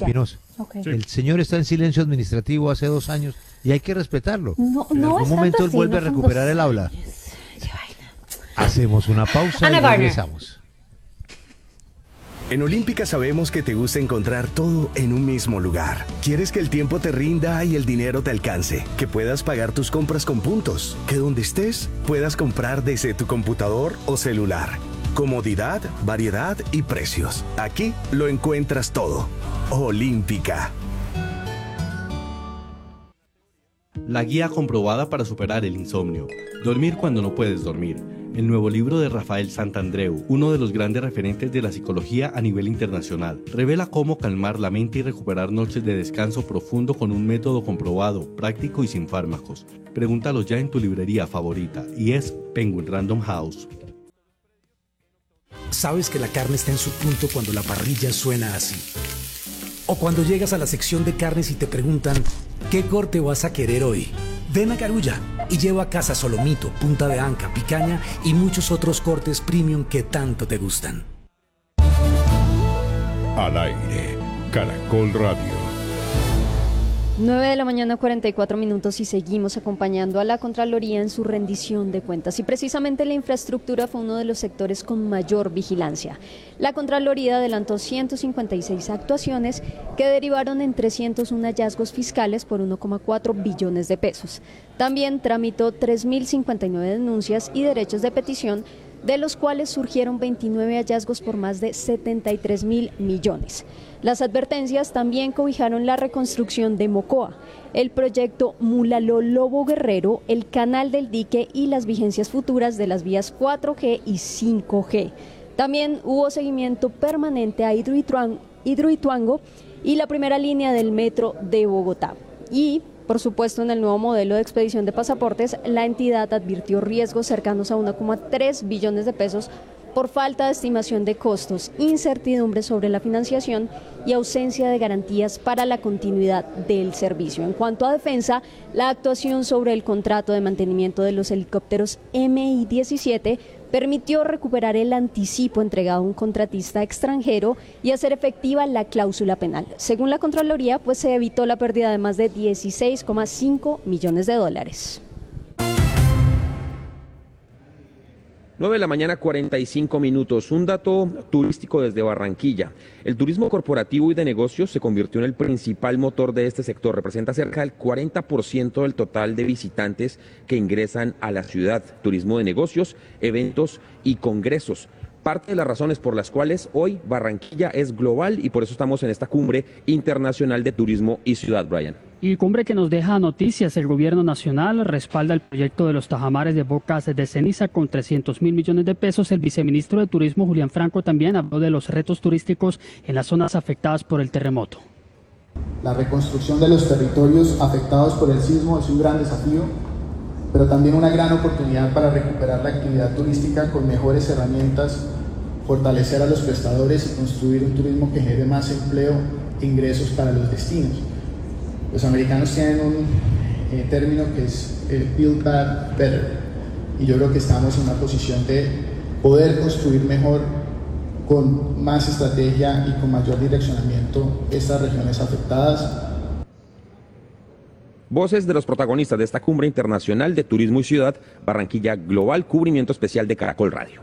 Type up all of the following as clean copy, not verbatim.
Espinosa. Okay. Sí. El señor está en silencio administrativo hace 2 años y hay que respetarlo. En algún es momento tanto él así, vuelve no a son recuperar 2 el aula. años. Hacemos una pausa Ana y Garner. regresamos. En Olímpica sabemos que te gusta encontrar todo en un mismo lugar. Quieres que el tiempo te rinda y el dinero te alcance, que puedas pagar tus compras con puntos, que donde estés puedas comprar desde tu computador o celular. Comodidad, variedad y precios. Aquí lo encuentras todo. Olímpica. La guía comprobada para superar el insomnio. Dormir cuando no puedes dormir. El nuevo libro de Rafael Santandreu, uno de los grandes referentes de la psicología a nivel internacional, revela cómo calmar la mente y recuperar noches de descanso profundo con un método comprobado, práctico y sin fármacos. Pregúntalo ya en tu librería favorita y es Penguin Random House. Sabes que la carne está en su punto cuando la parrilla suena así. O cuando llegas a la sección de carnes y te preguntan, ¿qué corte vas a querer hoy? Ven a Carulla y lleva a casa solomito, punta de anca, picaña y muchos otros cortes premium que tanto te gustan. Al aire, Caracol Radio. 9:44 a.m. y seguimos acompañando a la Contraloría en su rendición de cuentas. Y precisamente la infraestructura fue uno de los sectores con mayor vigilancia. La Contraloría adelantó 156 actuaciones que derivaron en 301 hallazgos fiscales por 1,4 billones de pesos. También tramitó 3.059 denuncias y derechos de petición, de los cuales surgieron 29 hallazgos por más de 73.000 millones. Las advertencias también cobijaron la reconstrucción de Mocoa, el proyecto Mulaló-Lobo Guerrero, el canal del dique y las vigencias futuras de las vías 4G y 5G. También hubo seguimiento permanente a Hidroituango y la primera línea del metro de Bogotá. Y, por supuesto, en el nuevo modelo de expedición de pasaportes, la entidad advirtió riesgos cercanos a 1,3 billones de pesos por falta de estimación de costos, incertidumbre sobre la financiación y ausencia de garantías para la continuidad del servicio. En cuanto a defensa, la actuación sobre el contrato de mantenimiento de los helicópteros Mi-17 permitió recuperar el anticipo entregado a un contratista extranjero y hacer efectiva la cláusula penal. Según la Contraloría, se evitó la pérdida de más de 16,5 millones de dólares. 9:45 a.m. Un dato turístico desde Barranquilla. El turismo corporativo y de negocios se convirtió en el principal motor de este sector. Representa cerca del 40% del total de visitantes que ingresan a la ciudad. Turismo de negocios, eventos y congresos. Parte de las razones por las cuales hoy Barranquilla es global y por eso estamos en esta cumbre internacional de turismo y ciudad, Brian. Y cumbre que nos deja noticias. El gobierno nacional respalda el proyecto de los tajamares de Bocas de Ceniza con 300.000 millones de pesos. El viceministro de Turismo, Julián Franco, también habló de los retos turísticos en las zonas afectadas por el terremoto. La reconstrucción de los territorios afectados por el sismo es un gran desafío, pero también una gran oportunidad para recuperar la actividad turística con mejores herramientas, fortalecer a los prestadores y construir un turismo que genere más empleo e ingresos para los destinos. Los americanos tienen un término que es el Build Back Better, y yo creo que estamos en una posición de poder construir mejor, con más estrategia y con mayor direccionamiento estas regiones afectadas. Voces de los protagonistas de esta cumbre internacional de turismo y ciudad, Barranquilla Global, cubrimiento especial de Caracol Radio.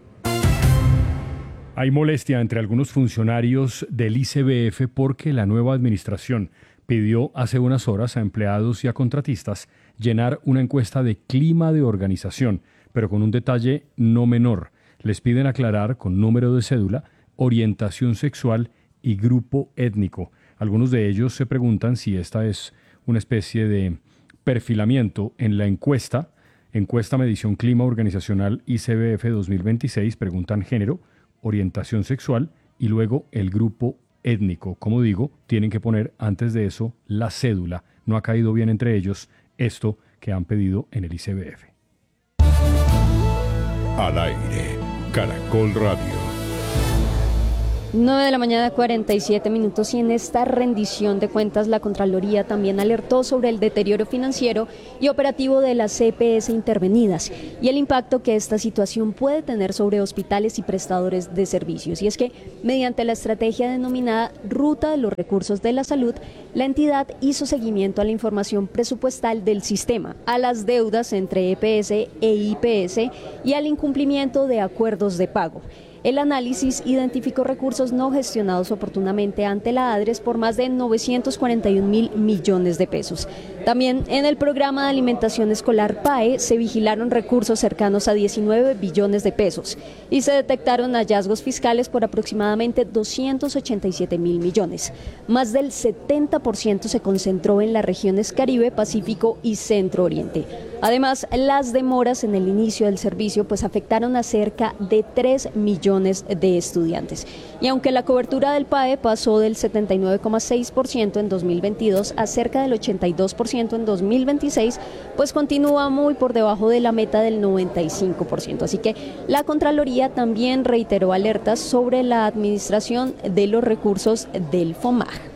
Hay molestia entre algunos funcionarios del ICBF porque la nueva administración pidió hace unas horas a empleados y a contratistas llenar una encuesta de clima de organización, pero con un detalle no menor. Les piden aclarar con número de cédula, orientación sexual y grupo étnico. Algunos de ellos se preguntan si esta es una especie de perfilamiento en la encuesta Medición Clima Organizacional ICBF 2026, preguntan género, orientación sexual y luego el grupo étnico. Como digo, tienen que poner antes de eso la cédula. No ha caído bien entre ellos esto que han pedido en el ICBF. Al aire, Caracol Radio. 9:47 y en esta rendición de cuentas la Contraloría también alertó sobre el deterioro financiero y operativo de las EPS intervenidas y el impacto que esta situación puede tener sobre hospitales y prestadores de servicios. Y es que mediante la estrategia denominada Ruta de los Recursos de la Salud, la entidad hizo seguimiento a la información presupuestal del sistema, a las deudas entre EPS e IPS y al incumplimiento de acuerdos de pago. El análisis identificó recursos no gestionados oportunamente ante la ADRES por más de 941.000 millones de pesos. También en el programa de alimentación escolar PAE se vigilaron recursos cercanos a 19 billones de pesos y se detectaron hallazgos fiscales por aproximadamente 287.000 millones. Más del 70% se concentró en las regiones Caribe, Pacífico y Centro Oriente. Además, las demoras en el inicio del servicio afectaron a cerca de 3 millones de estudiantes. Y aunque la cobertura del PAE pasó del 79,6% en 2022 a cerca del 82% en 2026, continúa muy por debajo de la meta del 95%. Así que la Contraloría también reiteró alertas sobre la administración de los recursos del FOMAG.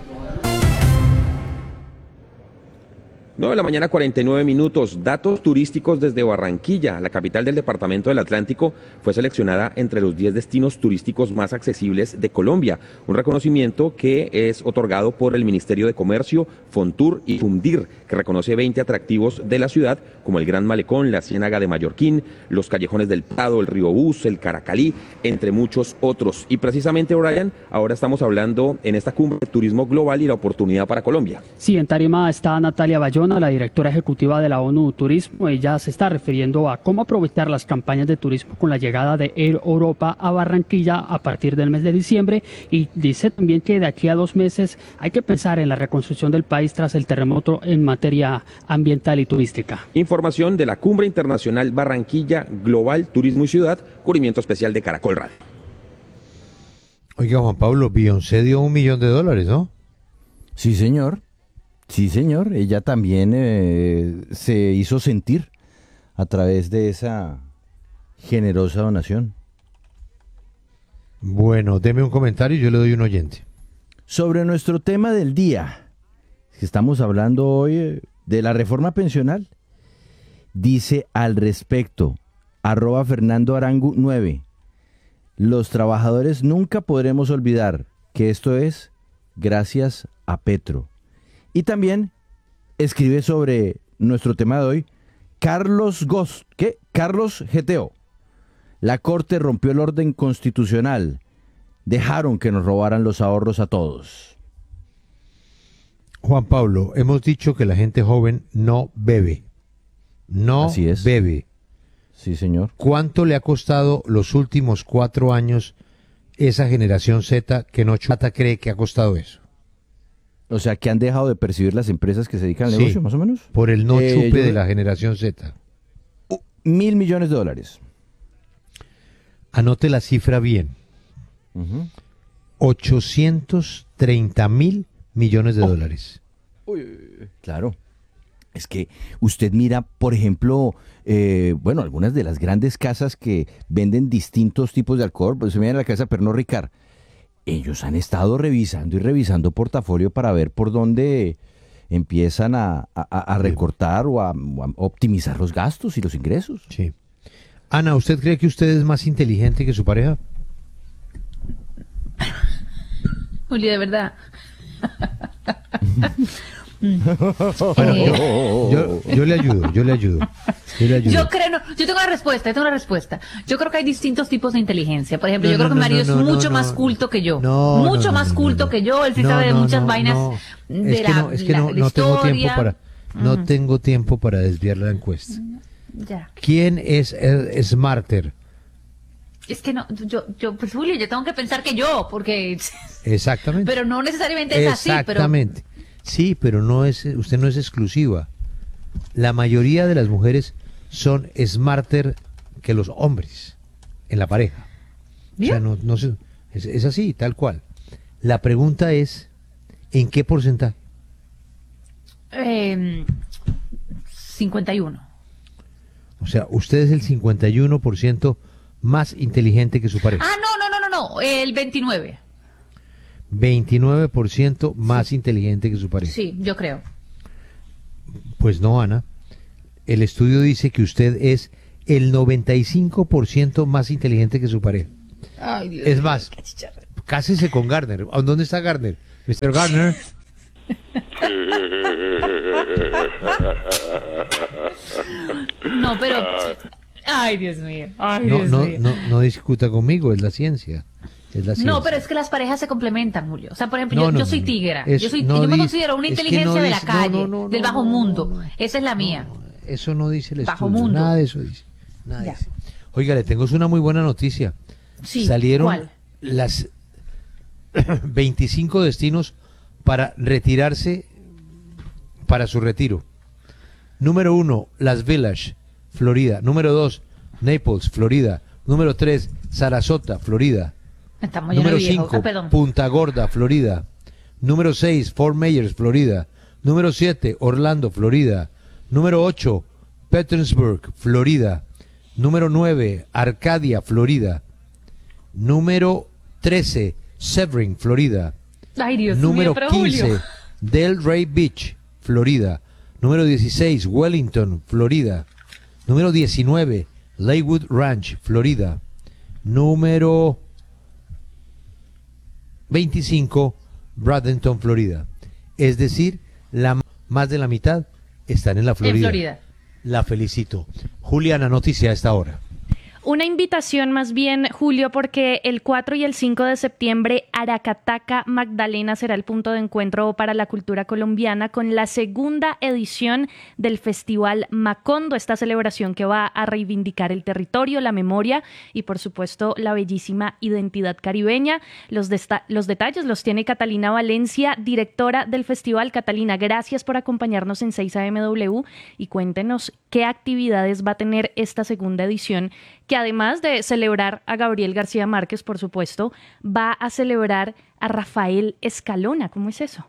9:49. Datos turísticos desde Barranquilla, la capital del departamento del Atlántico, fue seleccionada entre los 10 destinos turísticos más accesibles de Colombia, un reconocimiento que es otorgado por el Ministerio de Comercio, Fontur y Fundir, que reconoce 20 atractivos de la ciudad, como el Gran Malecón, la Ciénaga de Mallorquín, los callejones del Prado, el río Bus, el Caracalí, entre muchos otros. Y precisamente, Brian, ahora estamos hablando en esta cumbre de turismo global y la oportunidad para Colombia. Sí, en tarima está Natalia Bayona, la directora ejecutiva de la ONU Turismo. Ella se está refiriendo a cómo aprovechar las campañas de turismo con la llegada de Air Europa a Barranquilla a partir del mes de diciembre, y dice también que de aquí a 2 meses hay que pensar en la reconstrucción del país tras el terremoto en materia ambiental y turística. Información de la Cumbre Internacional Barranquilla Global Turismo y Ciudad, cubrimiento especial de Caracol Radio. Oiga, Juan Pablo, Beyoncé dio $1 millón, ¿no? Sí, señor. Sí, señor. Ella también se hizo sentir a través de esa generosa donación. Bueno, deme un comentario y yo le doy un oyente. Sobre nuestro tema del día, que estamos hablando hoy de la reforma pensional, dice al respecto, @FernandoArangu9, los trabajadores nunca podremos olvidar que esto es gracias a Petro. Y también escribe sobre nuestro tema de hoy, Carlos GTO. La Corte rompió el orden constitucional. Dejaron que nos robaran los ahorros a todos. Juan Pablo, hemos dicho que la gente joven no bebe. No Así es. bebe. Sí, señor. ¿Cuánto le ha costado los últimos 4 años esa generación Z que no chata cree que ha costado eso? O sea, que han dejado de percibir las empresas que se dedican al negocio, más o menos. Por el no chupe de la generación Z. $1.000 millones. Anote la cifra bien. 830.000 millones de dólares. Claro. Es que usted mira, por ejemplo, algunas de las grandes casas que venden distintos tipos de alcohol, pues se mira la casa Pernod Ricard. Ellos han estado revisando portafolio para ver por dónde empiezan a recortar o a optimizar los gastos y los ingresos. Sí. Ana, ¿usted cree que usted es más inteligente que su pareja? Juli, de verdad. Bueno, yo le ayudo. Yo tengo una respuesta. Yo creo que hay distintos tipos de inteligencia. Por ejemplo, yo creo que Mario es mucho más culto que yo. Mucho más culto que yo. Él sí sabe de muchas vainas de la historia. No tengo tiempo para desviar la encuesta. Ya. ¿Quién es el smarter? Es que no, pues Julio, yo tengo que pensar que yo, porque... Exactamente. Pero no necesariamente es así, Exactamente. Sí, pero usted no es exclusiva. La mayoría de las mujeres son smarter que los hombres en la pareja. ¿Bien? O sea, es así, tal cual. La pregunta es, ¿en qué porcentaje? 51. O sea, usted es el 51% más inteligente que su pareja. Ah, no. No, el 29. 29% más inteligente que su pareja. Sí, yo creo. Pues no, Ana. El estudio dice que usted es el 95% más inteligente que su pareja. Ay, Dios es más, cásese con Garner. ¿Dónde está Garner? Mr. Garner. No, pero... Ay, Dios mío. Ay, Dios mío. No discuta conmigo, es la ciencia. No, pero es que las parejas se complementan, Julio. O sea, por ejemplo, yo soy tigra. Yo me considero una inteligencia de la calle, del bajo mundo. Esa es la mía. Eso no dice el bajo estudio. Mundo. Nada de eso dice. Nada dice. Oiga, le tengo una muy buena noticia. Sí, salieron ¿cuál? Las 25 destinos para retirarse para su retiro. Número 1, Las Village, Florida. Número 2, Naples, Florida. Número 3, Sarasota, Florida. Número 5, Punta Gorda, Florida. Número 6, Fort Myers, Florida. Número 7, Orlando, Florida. Número 8, Petersburg, Florida. Número 9, Arcadia, Florida. Número 13, Sebring, Florida. Ay, Dios Número mío, 15, Julio. Delray Beach, Florida. Número 16, Wellington, Florida. Número 19, Lakewood Ranch, Florida. Número 25, Bradenton, Florida. Es decir, más de la mitad están en la Florida. En Florida. La felicito. Juliana, noticia a esta hora. Una invitación más bien, Julio, porque el 4 y el 5 de septiembre Aracataca, Magdalena será el punto de encuentro para la cultura colombiana con la segunda edición del Festival Macondo, esta celebración que va a reivindicar el territorio, la memoria y por supuesto la bellísima identidad caribeña. Los detalles los tiene Catalina Valencia, directora del festival. Catalina, gracias por acompañarnos en 6AMW y cuéntenos qué actividades va a tener esta segunda edición, que además de celebrar a Gabriel García Márquez, por supuesto, va a celebrar a Rafael Escalona. ¿Cómo es eso?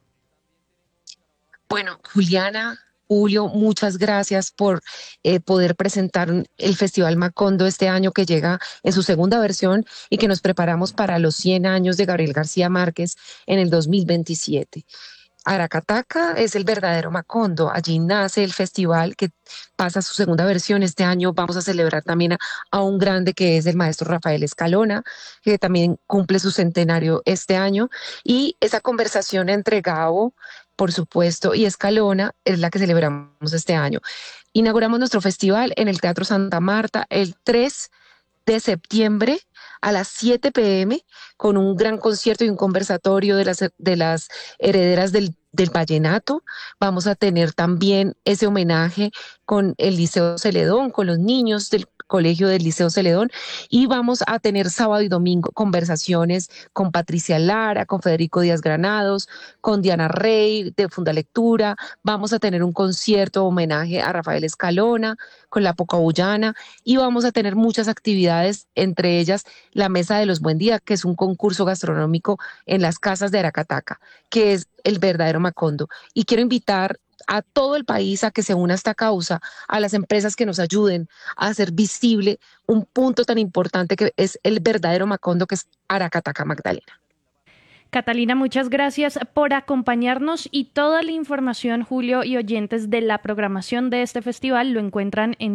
Bueno, Juliana, Julio, muchas gracias por poder presentar el Festival Macondo este año, que llega en su segunda versión y que nos preparamos para los 100 años de Gabriel García Márquez en el 2027. Aracataca es el verdadero Macondo. Allí nace el festival que pasa a su segunda versión. Este año vamos a celebrar también a un grande que es el maestro Rafael Escalona, que también cumple su centenario este año. Y esa conversación entre Gabo, por supuesto, y Escalona es la que celebramos este año. Inauguramos nuestro festival en el Teatro Santa Marta el 3 de septiembre a las 7 p.m. con un gran concierto y un conversatorio de las herederas del vallenato. Vamos a tener también ese homenaje con el Liceo Celedón, con los niños del colegio del Liceo Celedón, y vamos a tener sábado y domingo conversaciones con Patricia Lara, con Federico Díaz Granados, con Diana Rey de Fundalectura. Vamos a tener un concierto homenaje a Rafael Escalona con la Pocabullana, y vamos a tener muchas actividades, entre ellas la Mesa de los Buen Día, que es un concurso gastronómico en las casas de Aracataca, que es el verdadero Macondo. Y quiero invitar a todo el país a que se una a esta causa, a las empresas que nos ayuden a hacer visible un punto tan importante que es el verdadero Macondo, que es Aracataca, Magdalena. Catalina, muchas gracias por acompañarnos, y toda la información, Julio, y oyentes, de la programación de este festival lo encuentran en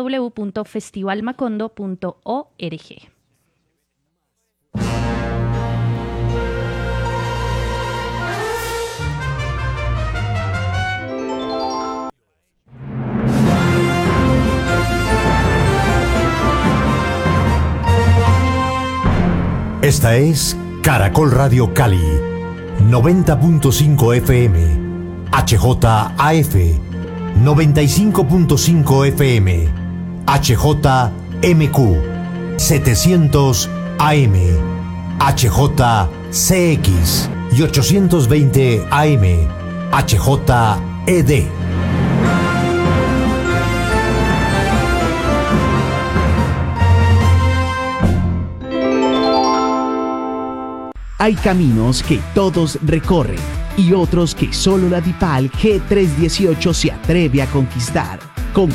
www.festivalmacondo.org. Esta es Caracol Radio Cali, 90.5 FM, HJAF, 95.5 FM, HJMQ, 700 AM, HJCX y 820 AM, HJED. Hay caminos que todos recorren y otros que solo la DIPAL G318 se atreve a conquistar. con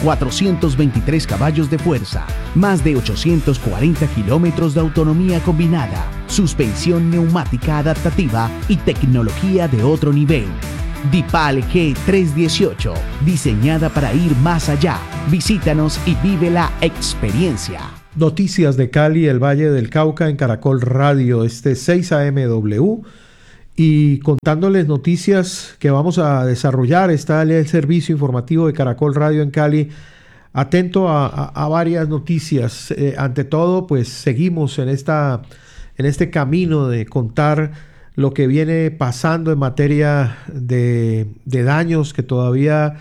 423 caballos de fuerza, más de 840 kilómetros de autonomía combinada, suspensión neumática adaptativa y tecnología de otro nivel. DiPal G318, diseñada para ir más allá. Visítanos y vive la experiencia. Noticias de Cali, el Valle del Cauca en Caracol Radio, 6 AMW. Y contándoles noticias que vamos a desarrollar, está el servicio informativo de Caracol Radio en Cali, atento a varias noticias. Ante todo, pues seguimos en este camino de contar lo que viene pasando en materia de daños que todavía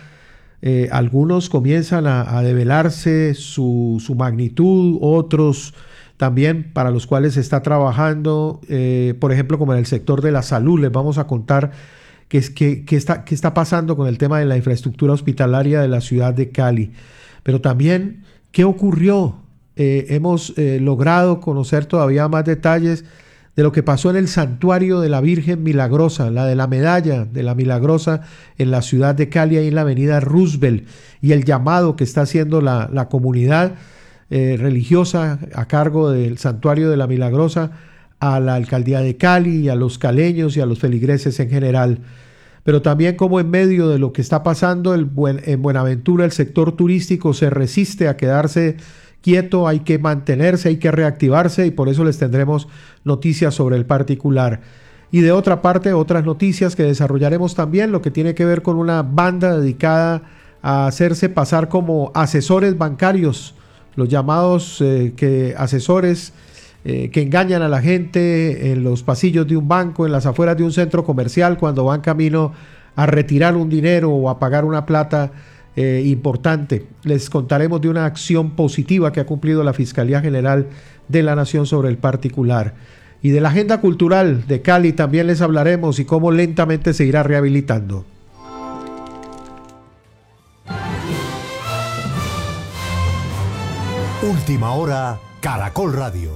algunos comienzan a develarse su magnitud, otros también para los cuales se está trabajando, por ejemplo, como en el sector de la salud. Les vamos a contar qué está pasando con el tema de la infraestructura hospitalaria de la ciudad de Cali. Pero también, ¿qué ocurrió? Hemos logrado conocer todavía más detalles de lo que pasó en el santuario de la Virgen Milagrosa, la de la medalla de la Milagrosa en la ciudad de Cali, ahí en la avenida Roosevelt, y el llamado que está haciendo la comunidad religiosa a cargo del Santuario de la Milagrosa a la alcaldía de Cali y a los caleños y a los feligreses en general. Pero también como en medio de lo que está pasando en Buenaventura, el sector turístico se resiste a quedarse quieto, hay que mantenerse, hay que reactivarse, y por eso les tendremos noticias sobre el particular. Y de otra parte, otras noticias que desarrollaremos también, lo que tiene que ver con una banda dedicada a hacerse pasar como asesores bancarios, los llamados asesores que engañan a la gente en los pasillos de un banco, en las afueras de un centro comercial, cuando van camino a retirar un dinero o a pagar una plata importante. Les contaremos de una acción positiva que ha cumplido la Fiscalía General de la Nación sobre el particular. Y de la agenda cultural de Cali también les hablaremos y cómo lentamente se irá rehabilitando. Última hora, Caracol Radio.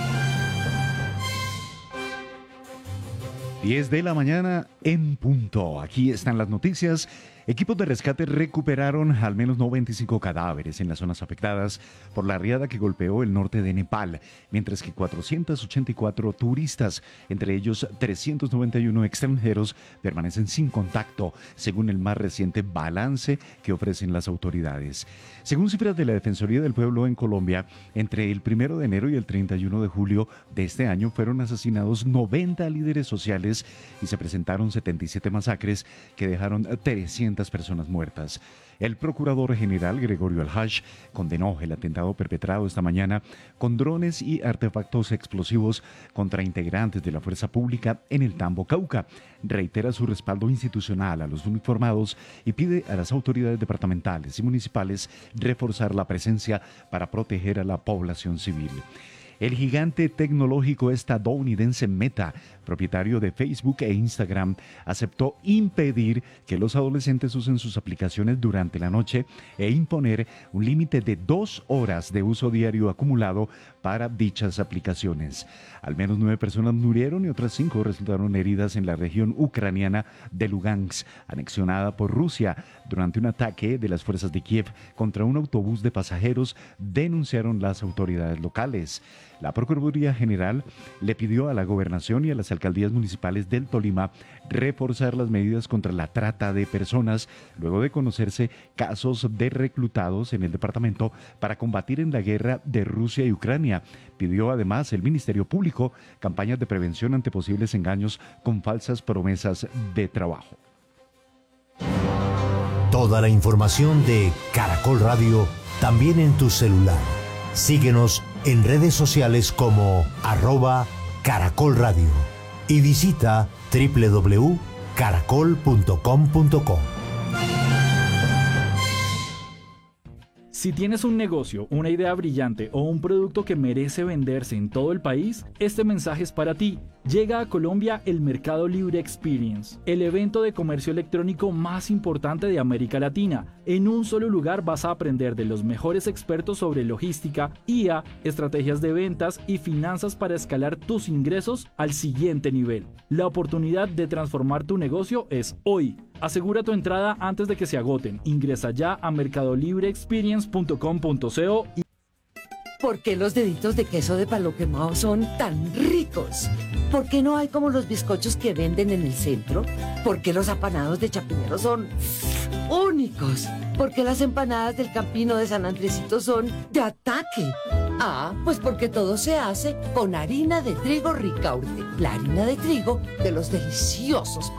10 de la mañana en punto. Aquí están las noticias. Equipos de rescate recuperaron al menos 95 cadáveres en las zonas afectadas por la riada que golpeó el norte de Nepal, mientras que 484 turistas, entre ellos 391 extranjeros, permanecen sin contacto, según el más reciente balance que ofrecen las autoridades. Según cifras de la Defensoría del Pueblo en Colombia, entre el 1 de enero y el 31 de julio de este año fueron asesinados 90 líderes sociales y se presentaron 77 masacres que dejaron 300 personas muertas. El procurador general Gregorio Alhaj condenó el atentado perpetrado esta mañana con drones y artefactos explosivos contra integrantes de la fuerza pública en el Tambo, Cauca. Reitera su respaldo institucional a los uniformados y pide a las autoridades departamentales y municipales reforzar la presencia para proteger a la población civil. El gigante tecnológico estadounidense Meta, propietario de Facebook e Instagram, aceptó impedir que los adolescentes usen sus aplicaciones durante la noche e imponer un límite de 2 horas de uso diario acumulado para dichas aplicaciones. Al menos 9 personas murieron y otras 5 resultaron heridas en la región ucraniana de Lugansk, anexionada por Rusia, durante un ataque de las fuerzas de Kiev contra un autobús de pasajeros, denunciaron las autoridades locales. La Procuraduría General le pidió a la Gobernación y a las alcaldías municipales del Tolima reforzar las medidas contra la trata de personas, luego de conocerse casos de reclutados en el departamento para combatir en la guerra de Rusia y Ucrania. Pidió además el Ministerio Público campañas de prevención ante posibles engaños con falsas promesas de trabajo. Toda la información de Caracol Radio también en tu celular. Síguenos en redes sociales como @Caracol Radio y visita www.caracol.com.co. Si tienes un negocio, una idea brillante o un producto que merece venderse en todo el país, este mensaje es para ti. Llega a Colombia el Mercado Libre Experience, el evento de comercio electrónico más importante de América Latina. En un solo lugar vas a aprender de los mejores expertos sobre logística, IA, estrategias de ventas y finanzas para escalar tus ingresos al siguiente nivel. La oportunidad de transformar tu negocio es hoy. Asegura tu entrada antes de que se agoten. Ingresa ya a mercadolibreexperience.com.co y... ¿Por qué los deditos de queso de palo quemado son tan ricos? ¿Por qué no hay como los bizcochos que venden en el centro? ¿Por qué los apanados de Chapinero son únicos? ¿Por qué las empanadas del Campino de San Andresito son de ataque? Ah, pues porque todo se hace con harina de trigo Ricaurte, la harina de trigo de los deliciosos